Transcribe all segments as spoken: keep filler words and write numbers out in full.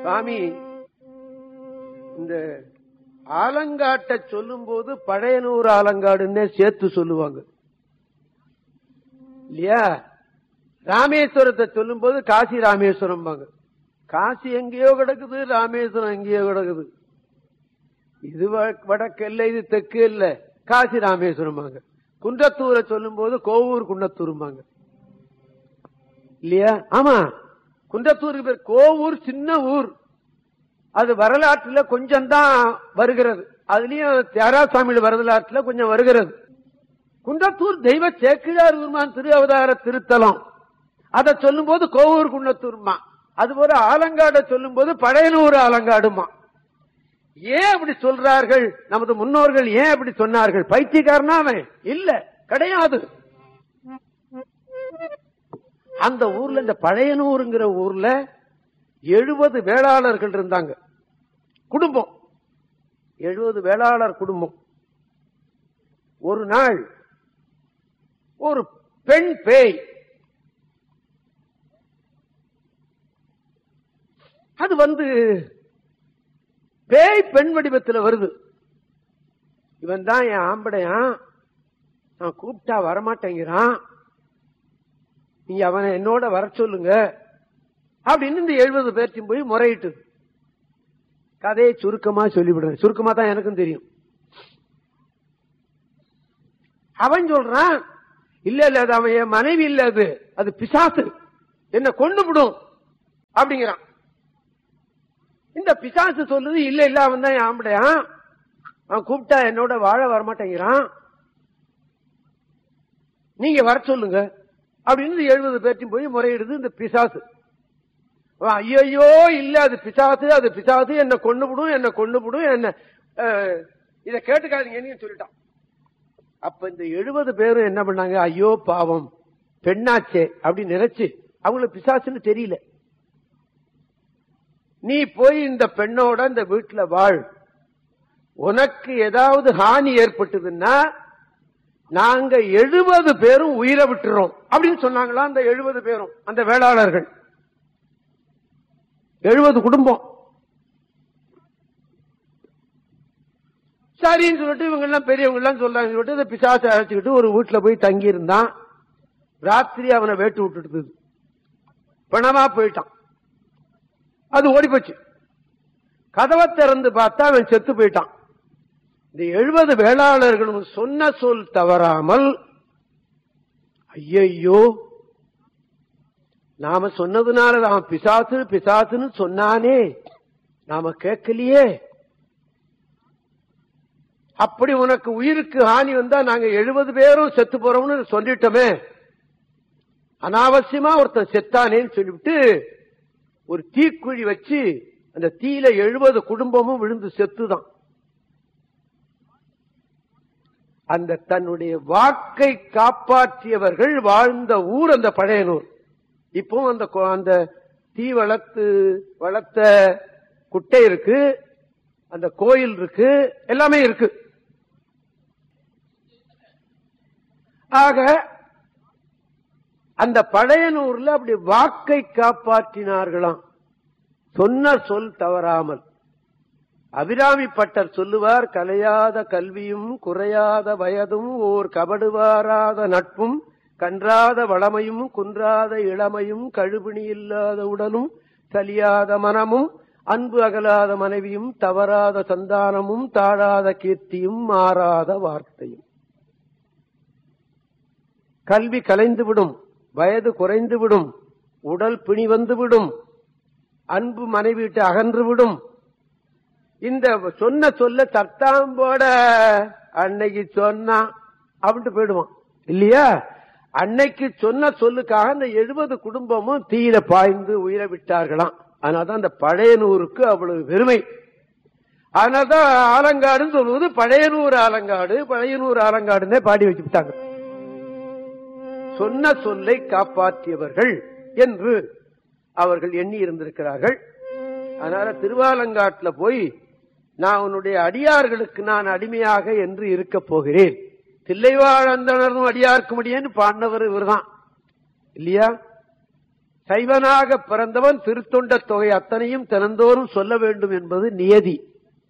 சாமி இந்த ஆலங்காட்ட சொல்லும் போது பழையனூர் ஆலங்காடுன்னே சேர்த்து சொல்லுவாங்க இல்லையா? ராமேஸ்வரத்தை சொல்லும் போது காசி ராமேஸ்வரம் பாங்க. காசி எங்கேயோ கிடக்குது, ராமேஸ்வரம் எங்கேயோ கிடக்குது. இது வடக்கு இல்ல, இது தெற்கு இல்ல, காசி ராமேஸ்வரம் பாங்க. குன்றத்தூரை சொல்லும் போது கோவூர் குன்னத்தூரும்பாங்க இல்லையா? ஆமா, குன்றத்தூருக்கு பேர் கோவூர் சின்ன ஊர். அது வரலாற்றுல கொஞ்சம் தான் வருகிறது, அதுலயும் தியாகராஜசாமி வரலாற்றுல கொஞ்சம் வருகிறது. குன்றத்தூர் தெய்வ சேக்கிழார் பெருமான் திரு அவதார திருத்தலம், அதை சொல்லும் போது கோவூர் குன்னத்தூர்மா. அதுபோல ஆலங்காட சொல்லும் போது பழையனூர் ஆலங்காடுமா. ஏன் அப்படி சொல்றார்கள்? நமது முன்னோர்கள் ஏன் அப்படி சொன்னார்கள்? பைத்தியக்காரனா அவன் இல்ல, கிடையாது. அந்த ஊர்ல, இந்த பழையனூருங்கிற ஊர்ல எழுபது வேளாளர்கள் இருந்தாங்க, குடும்பம். எழுபது வேளாளர் குடும்பம். ஒரு நாள் ஒரு பெண் பேய், அது வந்து பேய் பெண் வடிவத்தில் வருது. இவன் தான் என் ஆம்படையான், நான் கூப்பிட்டா வரமாட்டேங்கிறான், நீங்க அவனை என்னோட வர சொல்லுங்க அப்படின்னு இந்த எழுபது பேர்த்தையும் போய் முறையிட்டு கதையை சுருக்கமா சொல்லிவிடுறேன். சுருக்கமா தான் எனக்கும் தெரியும். அவன் சொல்றான், இல்ல இல்ல அது அவன் என் மனைவி இல்ல, அது அது பிசாசு, என்ன கொண்டு விடும் அப்படிங்கிறான். இந்த பிசாசு சொல்லுது, இல்ல இல்ல அவன் தான் என் ஆம்படையான், அவன் கூப்பிட்டா என்னோட வாழ வரமாட்டேங்கிறான், நீங்க வர சொல்லுங்க அப்படின்னு எழுபது பேர்த்தையும் போய் முறையிடுது இந்த பிசாசு. ஐயோ இல்ல அது பிசாசு, அது பிசாசு, என்ன கொண்டு விடும், என்ன கொண்டு விடும், என்ன இதை கேட்டுக்காதீங்கன்னு சொல்லிட்டான். அப்ப இந்த எழுபது பேரும் என்ன பண்ணாங்க, ஐயோ பாவம் பெண்ணாச்சே அப்படின்னு நினைச்சு, அவங்களுக்கு பிசாசுன்னு தெரியல, நீ போய் இந்த பெண்ணோட இந்த வீட்டுல வாழ், உனக்கு ஏதாவது ஹானி ஏற்பட்டதுன்னா நாங்க எழுபது பேரும் உயிரை விட்டுறோம் அப்படின்னு சொன்னாங்களா. அந்த எழுபது பேரும், அந்த வேளாளர்கள் எழுபது குடும்பம். சரின்னு சொல்லிட்டு இவங்க எல்லாம் பெரியவங்க எல்லாம் சொல்றாங்க சொல்லிட்டு இந்த பிசாசை அழைச்சுக்கிட்டு ஒரு வீட்டுல போய் தங்கி இருந்தான். ராத்திரி அவனை வேட்டு விட்டுட்டு பணமா போயிட்டான். அது ஓடி போச்சு. கதவை திறந்து பார்த்தா அவன் செத்து போயிட்டான். இந்த எழுபது வேளாளர்களும் சொன்ன சொல் தவறாமல், ஐயோ நாம சொன்னதுனால அவன் பிசாசு பிசாசுன்னு சொன்னானே, நாம கேட்கலையே, அப்படி உனக்கு உயிருக்கு ஹானி வந்தா நாங்க எழுபது பேரும் செத்து போறோம்னு சொல்லிட்டோமே, அனாவசியமா ஒருத்தன் செத்தானேன்னு சொல்லிவிட்டு ஒரு தீக்குழி வச்சு அந்த தீயில எழுபது குடும்பமும் விழுந்து செத்துதான். அந்த தன்னுடைய வாக்கை காப்பாற்றியவர்கள் வாழ்ந்த ஊர் அந்த பழையனூர். இப்போ அந்த அந்த தீ வளர்த்து வளர்த்த குட்டை இருக்கு, அந்த கோயில் இருக்கு, எல்லாமே இருக்கு. ஆக அந்த பழையனூர்ல அப்படி வாக்கை காப்பாற்றினார்களாம், சொன்ன சொல் தவறாமல். அபிராமி பட்டர் சொல்லுவார், கலையாத கல்வியும் குறையாத வயதும் ஓர் கபடுவாராத நட்பும் கன்றாத வளமையும் குன்றாத இளமையும் கழுபிணி இல்லாத உடலும் சலியாத மனமும் அன்பு அகலாத மனைவியும் தவறாத சந்தானமும் தாழாத கீர்த்தியும் மாறாத வார்த்தையும். கல்வி கலைந்துவிடும், வயது குறைந்துவிடும், உடல் பிணி வந்துவிடும், அன்பு மனைவி விட்டு அகன்றுவிடும். இந்த சொன்ன சொல்ல தத்தாம்போட அன்னைக்கு சொன்னா அப்படின்ட்டு போயிடுவான் இல்லையா? அன்னைக்கு சொன்ன சொல்லுக்காக அந்த எழுபது குடும்பமும் தீயில பாய்ந்து உயிரை விட்டார்களாம். அதனால்தான் அந்த பழையனூருக்கு அவ்வளவு பெருமை. அதனால்தான் ஆலங்காடுன்னு சொல்வது பழையனூர் ஆலங்காடு, பழையனூர் ஆலங்காடுன்னே பாடி வச்சுட்டாங்க. சொன்ன சொல்லை காப்பாற்றியவர்கள் என்று அவர்கள் எண்ணி இருந்திருக்கிறார்கள். அதனால திருவாலங்காட்டுல போய் நான் உன்னுடைய அடியார்களுக்கு நான் அடிமையாக என்று இருக்க போகிறேன், தில்லைவாழந்தனரும் அடியார்க்கு முடியேன்னு பாடினவர் இவர் தான் இல்லையா? சைவனாக பிறந்தவன் திருத்தொண்ட தொகை அத்தனையும் தினந்தோறும் சொல்ல வேண்டும் என்பது நியதி.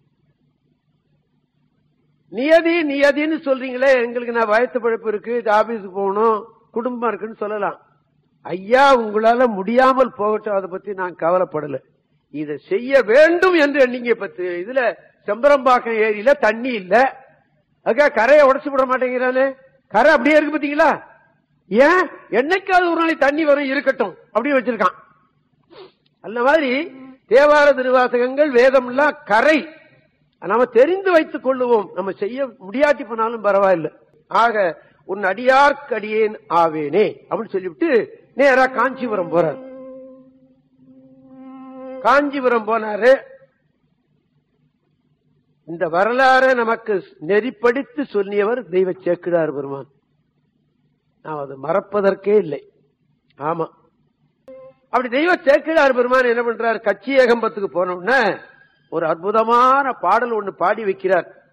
நியதி நியதின்னு சொல்றீங்களே, எங்களுக்கு நான் வயத்து பழப்பு இருக்கு, ஆபீஸுக்கு போகணும், குடும்பம் இருக்குன்னு சொல்லலாம். ஐயா, உங்களால முடியாமல் போகட்டும், அதை பத்தி நான் கவலைப்படல. இதை செய்ய வேண்டும் என்று நீங்க பத்து இதுல செம்பரம்பாக்கம் ஏரியில தண்ணி இல்ல, அதுக்காக கரையை உடைச்சு விட மாட்டேங்கிறானே. கரை அப்படியே இருக்கு பாத்தீங்களா? ஏன் என்னைக்காவது ஒரு நாளைக்கு தண்ணி வரும், இருக்கட்டும் அப்படி வச்சிருக்கான். அந்த மாதிரி தேவார திருவாசகங்கள் வேதம் எல்லாம் கரை, நாம தெரிந்து வைத்துக் கொள்ளுவோம். நம்ம செய்ய முடியாட்டி போனாலும் பரவாயில்லை. ஆக உன் அடியார்க்கு அடியேன் ஆவேனே அப்படின்னு சொல்லிவிட்டு நேரா காஞ்சிபுரம் போறார். காஞ்சிபுரம் போனாரு. இந்த வரலாறு நமக்கு நெறிப்படுத்தி சொல்லியவர் தெய்வ சேக்கிழார் பெருமான். நாம் அது மறப்பதற்கே இல்லை. ஆமா, அப்படி தெய்வ சேக்கிழார் பெருமான் என்ன பண்றார், கச்சி ஏகம்பத்துக்கு போனோம்னா ஒரு அற்புதமான பாடல் ஒண்ணு பாடி வைக்கிறார்.